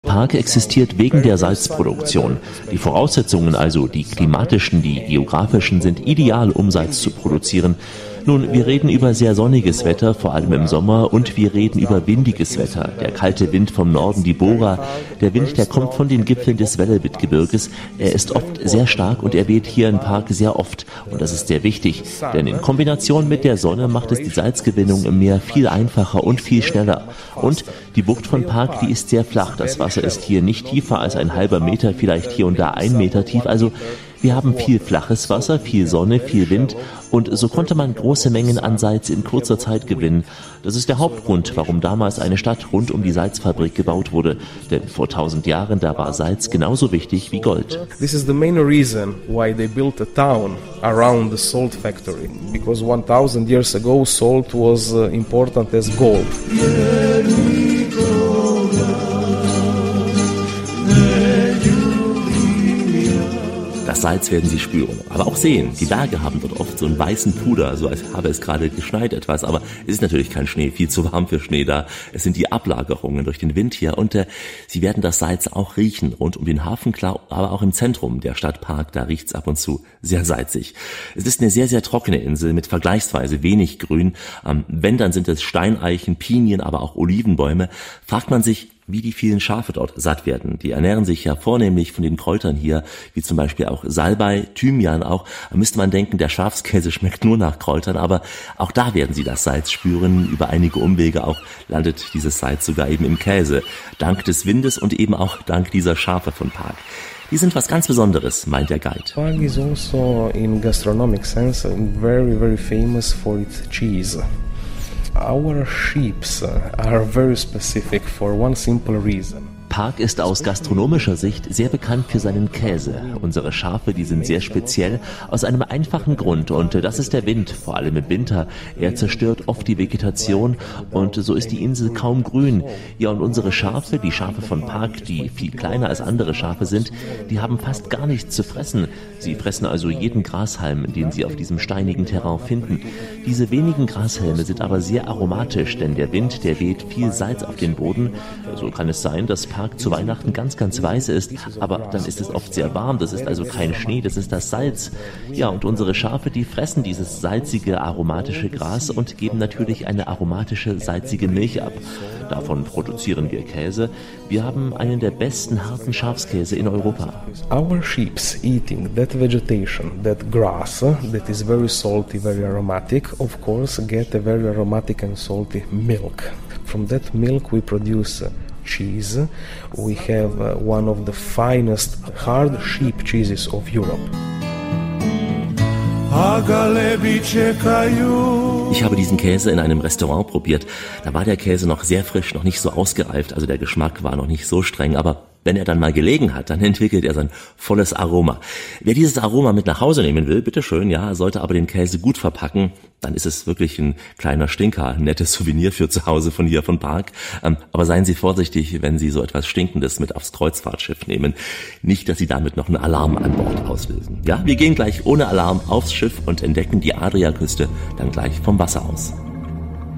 Park existiert wegen der Salzproduktion. Die Voraussetzungen, also die klimatischen, die geografischen, sind ideal, um Salz zu produzieren. Nun, wir reden über sehr sonniges Wetter, vor allem im Sommer, und wir reden über windiges Wetter. Der kalte Wind vom Norden, die Bora, der Wind, der kommt von den Gipfeln des Velebit-Gebirges. Er ist oft sehr stark und er weht hier im Park sehr oft. Und das ist sehr wichtig, denn in Kombination mit der Sonne macht es die Salzgewinnung im Meer viel einfacher und viel schneller. Und die Bucht von Park, die ist sehr flach. Das Wasser ist hier nicht tiefer als ein halber Meter, vielleicht hier und da 1 Meter tief. Also wir haben viel flaches Wasser, viel Sonne, viel Wind und so konnte man große Mengen an Salz in kurzer Zeit gewinnen. Das ist der Hauptgrund, warum damals eine Stadt rund um die Salzfabrik gebaut wurde. Denn vor 1000 Jahren, da war Salz genauso wichtig wie Gold. This is the main reason why they built a town around the salt factory. Because 1000 years ago salt was important as gold. Das Salz werden Sie spüren, aber auch sehen. Die Berge haben dort oft so einen weißen Puder, so als habe es gerade geschneit etwas. Aber es ist natürlich kein Schnee, viel zu warm für Schnee da. Es sind die Ablagerungen durch den Wind hier und Sie werden das Salz auch riechen. Rund um den Hafen, klar, aber auch im Zentrum der Stadt Park, da riecht's ab und zu sehr salzig. Es ist eine sehr, sehr trockene Insel mit vergleichsweise wenig Grün. Wenn, dann sind es Steineichen, Pinien, aber auch Olivenbäume. Fragt man sich, wie die vielen Schafe dort satt werden. Die ernähren sich ja vornehmlich von den Kräutern hier, wie zum Beispiel auch Salbei, Thymian auch. Da müsste man denken, der Schafskäse schmeckt nur nach Kräutern, aber auch da werden sie das Salz spüren. Über einige Umwege auch landet dieses Salz sogar eben im Käse. Dank des Windes und eben auch dank dieser Schafe von Park. Die sind was ganz Besonderes, meint der Guide. Park is also in gastronomic sense very, very famous for its cheese. Our sheep are very specific for one simple reason. Park ist aus gastronomischer Sicht sehr bekannt für seinen Käse. Unsere Schafe, die sind sehr speziell, aus einem einfachen Grund und das ist der Wind, vor allem im Winter. Er zerstört oft die Vegetation und so ist die Insel kaum grün. Ja, und unsere Schafe, die Schafe von Park, die viel kleiner als andere Schafe sind, die haben fast gar nichts zu fressen. Sie fressen also jeden Grashalm, den sie auf diesem steinigen Terrain finden. Diese wenigen Grashalme sind aber sehr aromatisch, denn der Wind, der weht viel Salz auf den Boden. So kann es sein, dass Park zu Weihnachten ganz, ganz weiß ist, aber dann ist es oft sehr warm, das ist also kein Schnee, das ist das Salz. Ja, und unsere Schafe, die fressen dieses salzige, aromatische Gras und geben natürlich eine aromatische, salzige Milch ab. Davon produzieren wir Käse. Wir haben einen der besten harten Schafskäse in Europa. Our sheep eating that vegetation, that grass, that is very salty, very aromatic, of course get a very aromatic and salty milk. From that milk we produce cheese. We have one of the finest hard sheep cheeses of Europe. Ich habe diesen Käse in einem Restaurant probiert. Da war der Käse noch sehr frisch, noch nicht so ausgereift, also der Geschmack war noch nicht so streng, aber wenn er dann mal gelegen hat, dann entwickelt er sein volles Aroma. Wer dieses Aroma mit nach Hause nehmen will, bitteschön, ja, sollte aber den Käse gut verpacken, dann ist es wirklich ein kleiner Stinker, ein nettes Souvenir für zu Hause von hier von Park. Aber seien Sie vorsichtig, wenn Sie so etwas Stinkendes mit aufs Kreuzfahrtschiff nehmen. Nicht, dass Sie damit noch einen Alarm an Bord auslösen. Ja, wir gehen gleich ohne Alarm aufs Schiff und entdecken die Adriaküste dann gleich vom Wasser aus.